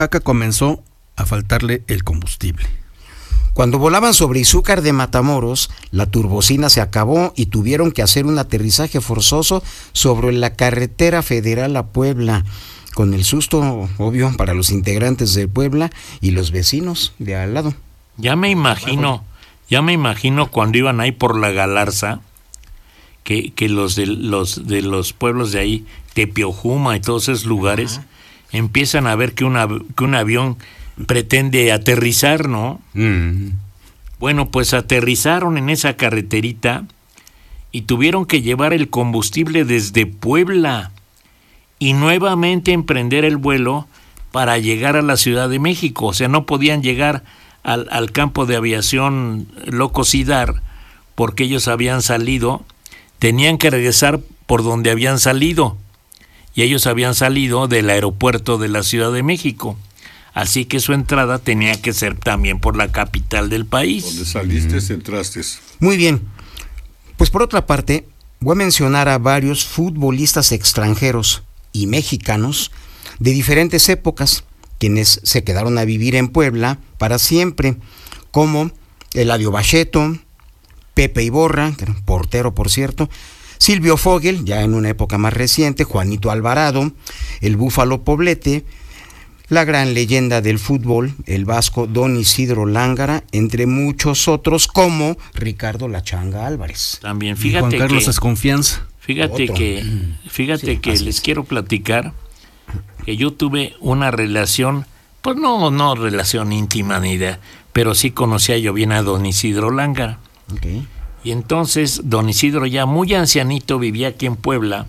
comenzó a faltarle el combustible. Cuando volaban sobre Izúcar de Matamoros, la turbocina se acabó y tuvieron que hacer un aterrizaje forzoso sobre la carretera federal a Puebla, con el susto obvio para los integrantes de Puebla y los vecinos de al lado. Ya me imagino cuando iban ahí por la Galarza, que los de los pueblos de ahí, Tepeojuma y todos esos lugares, empiezan a ver que un avión pretende aterrizar, ¿no? Bueno, pues aterrizaron en esa carreterita y tuvieron que llevar el combustible desde Puebla y nuevamente emprender el vuelo para llegar a la Ciudad de México. O sea, no podían llegar al campo de aviación Loco Sidar porque ellos habían salido, tenían que regresar por donde habían salido y ellos habían salido del aeropuerto de la Ciudad de México. Así que su entrada tenía que ser también por la capital del país. Donde saliste, entraste. Muy bien. Pues por otra parte, voy a mencionar a varios futbolistas extranjeros y mexicanos de diferentes épocas, quienes se quedaron a vivir en Puebla para siempre, como Eladio Bacheto, Pepe Iborra, que era un portero por cierto, Silvio Fogel, ya en una época más reciente, Juanito Alvarado, el Búfalo Poblete, la gran leyenda del fútbol, el vasco Don Isidro Lángara, entre muchos otros como Ricardo La Changa Álvarez. También, fíjate Juan Carlos Desconfianza. Fíjate que les quiero platicar que yo tuve una relación, pues no relación íntima ni idea, pero sí conocía yo bien a Don Isidro Lángara. Okay. Y entonces Don Isidro, ya muy ancianito, vivía aquí en Puebla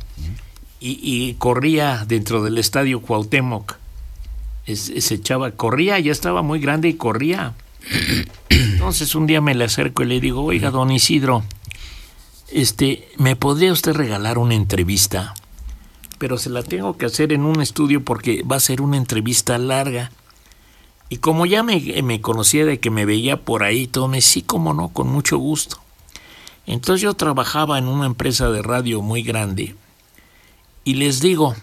y corría dentro del estadio Cuauhtémoc. Corría, ya estaba muy grande y corría. Entonces un día me le acerco y le digo: oiga, Don Isidro, ¿me podría usted regalar una entrevista? Pero se la tengo que hacer en un estudio porque va a ser una entrevista larga. Y como ya me conocía de que me veía por ahí, todo me sí, cómo no, con mucho gusto. Entonces yo trabajaba en una empresa de radio muy grande y les digo: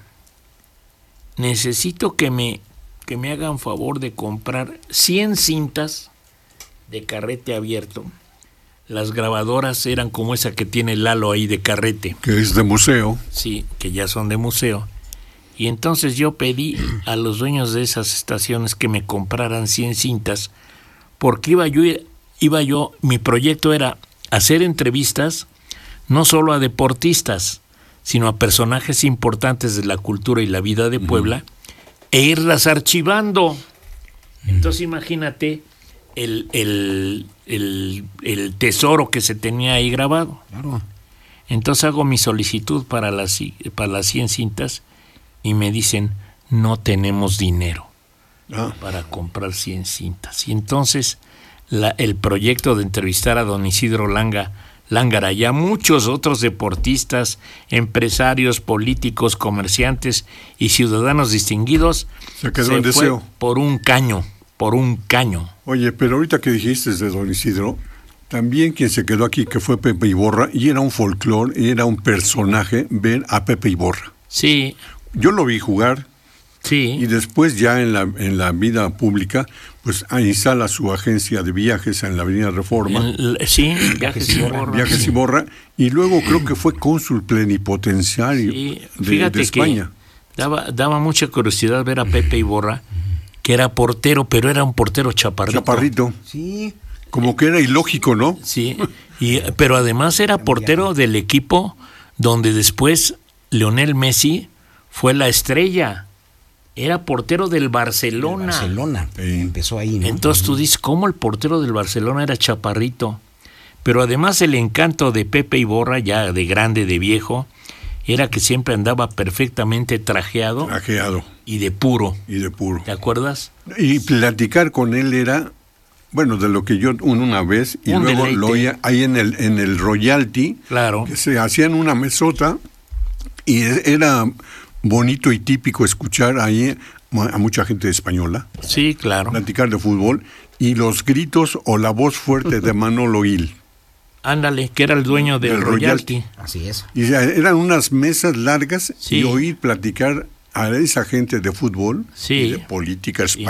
necesito que me hagan favor de comprar 100 cintas de carrete abierto. Las grabadoras eran como esa que tiene Lalo ahí de carrete. Que es de museo. Sí, que ya son de museo. Y entonces yo pedí a los dueños de esas estaciones que me compraran 100 cintas, porque iba yo, mi proyecto era hacer entrevistas no solo a deportistas, sino a personajes importantes de la cultura y la vida de Puebla, e irlas archivando. Entonces imagínate el tesoro que se tenía ahí grabado. Claro. Entonces hago mi solicitud para las 100 cintas y me dicen: no tenemos dinero para comprar 100 cintas. Y entonces el proyecto de entrevistar a Don Isidro Lángara y a muchos otros deportistas, empresarios, políticos, comerciantes y ciudadanos distinguidos se quedó en deseo. Por un caño. Oye, pero ahorita que dijiste de Don Isidro, también quien se quedó aquí, que fue Pepe Iborra, y era un folclore, y era un personaje, ver a Pepe Iborra. Sí. Yo lo vi jugar. Sí. Y después ya en la vida pública, pues instala su agencia de viajes en la Avenida Reforma. Sí, Viajes Iborra. Viajes Iborra. Y luego creo que fue cónsul plenipotenciario de España. Que daba mucha curiosidad ver a Pepe Iborra, que era portero, pero era un portero chaparrito. Sí. Como que era ilógico, ¿no? Sí, pero además era portero del equipo donde después Lionel Messi fue la estrella. Era portero del Barcelona. Empezó ahí, ¿no? Entonces tú dices, ¿cómo el portero del Barcelona era chaparrito? Pero además el encanto de Pepe Iborra, ya de grande, de viejo, era que siempre andaba perfectamente trajeado. Y de puro. ¿Te acuerdas? Y platicar con él era, bueno, de lo que yo una vez, y luego deleite. Lo oía ahí en el Royalty, claro, que se hacían una mesota, y era bonito y típico escuchar ahí a mucha gente española. Sí, claro. Platicar de fútbol, y los gritos o la voz fuerte de Manolo Gil. Ándale, que era el dueño del Royalty. Así es. Y eran unas mesas largas, sí. Y oír platicar a esa gente de fútbol Sí. y de política